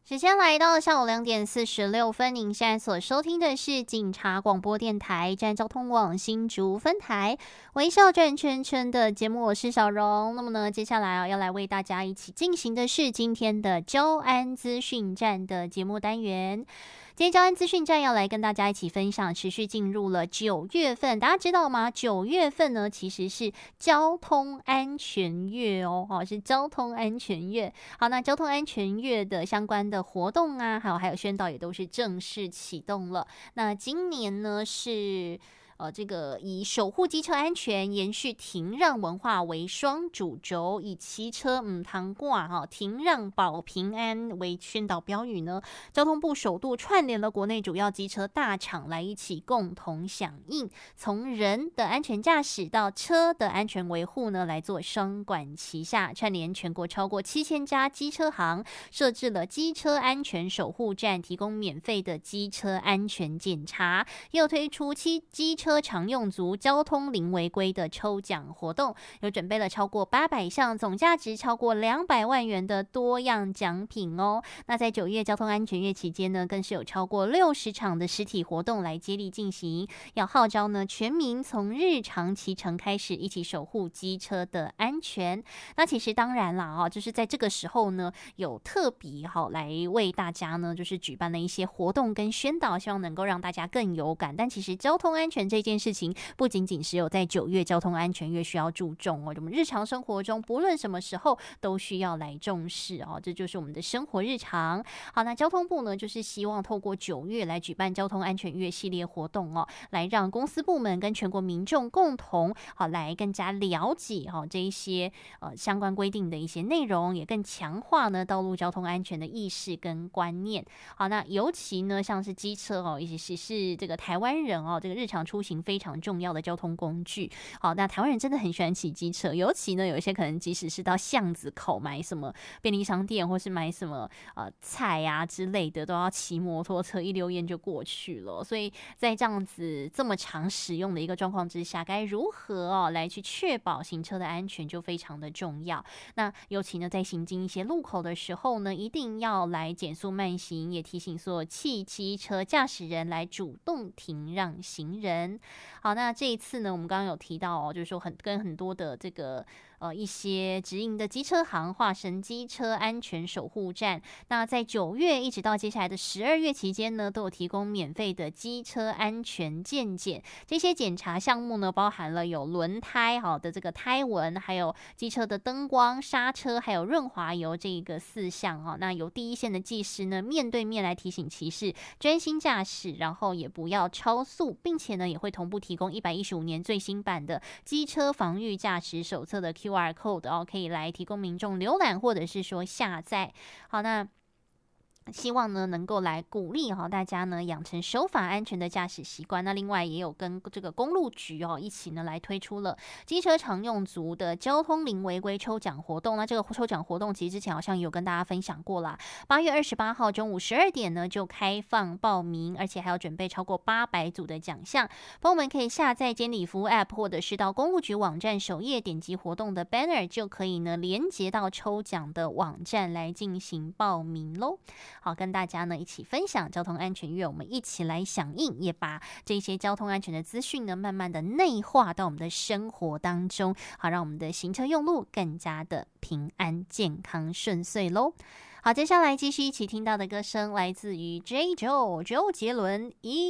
时间来到下午2点46分，您现在所收听的是警察广播电台站交通网新竹分台微笑转圈圈的节目，我是小荣。那么呢，接下来要来为大家一起进行的是今天的交安资讯站的节目单元。今天交安资讯站要来跟大家一起分享，持续进入了9月份，大家知道吗？9月份呢其实是交通安全月哦，是交通安全月。好，那交通安全月的相关的活动啊，还有宣导也都是正式启动了。那今年呢是这个以守护机车安全、延续停让文化为双主轴，以骑车汤挂停让保平安为宣导标语呢。交通部首度串联了国内主要机车大厂来一起共同响应，从人的安全驾驶到车的安全维护呢，来做双管齐下，串联全国超过7000家机车行，设置了机车安全守护站，提供免费的机车安全检查，又推出机车常用族交通零违规的抽奖活动，有准备了超过800项，总价值超过200万元的多样奖品哦。那在9月交通安全月期间呢，更是有超过60场的实体活动来接力进行，要号召呢全民从日常骑乘开始，一起守护机车的安全。那其实当然啦就是在这个时候呢，有特别来为大家呢就是举办了一些活动跟宣导，希望能够让大家更有感。但其实交通安全这件事情不仅仅是有在9月交通安全月需要注重我们日常生活中不论什么时候都需要来重视这就是我们的生活日常。好，那交通部呢就是希望透过9月来举办交通安全月系列活动来让公司部门跟全国民众共同来更加了解这一些相关规定的一些内容，也更强化呢道路交通安全的意识跟观念。好，那尤其呢像是机车也是这个台湾人这个日常出行非常重要的交通工具。好，那台湾人真的很喜欢骑机车，尤其呢有一些可能即使是到巷子口买什么便利商店或是买什么菜啊之类的，都要骑摩托车一溜烟就过去了。所以在这样子这么常使用的一个状况之下，该如何来去确保行车的安全就非常的重要。那尤其呢在行经一些路口的时候呢，一定要来减速慢行，也提醒所有汽机车驾驶人来主动停让行人。好，那这一次呢我们刚刚有提到就是说跟很多的这个一些直营的机车行化身机车安全守护站，那在9月一直到接下来的12月期间呢，都有提供免费的机车安全健检。这些检查项目呢，包含了有轮胎的这个胎纹，还有机车的灯光、刹车，还有润滑油这个4项那由第一线的技师呢，面对面来提醒骑士专心驾驶，然后也不要超速，并且呢，也会同步提供115年最新版的机车防御驾驶手册的 QR code 可以来提供民众浏览或者是说下载。好，那希望呢能够来鼓励大家呢养成守法安全的驾驶习惯。那另外也有跟这个公路局一起呢来推出了机车常用族的交通零违规抽奖活动。那这个抽奖活动其实之前好像有跟大家分享过啦，8月28号中午12点呢就开放报名，而且还要准备超过800组的奖项。朋友们可以下载监理服务 App 或者是到公路局网站首页点击活动的 banner， 就可以呢连接到抽奖的网站来进行报名咯。好，跟大家呢一起分享交通安全月，我们一起来响应，也把这些交通安全的资讯呢慢慢的内化到我们的生活当中，好让我们的行车用路更加的平安健康顺遂咯。好，接下来继续一起听到的歌声来自于 J. Joe 周杰伦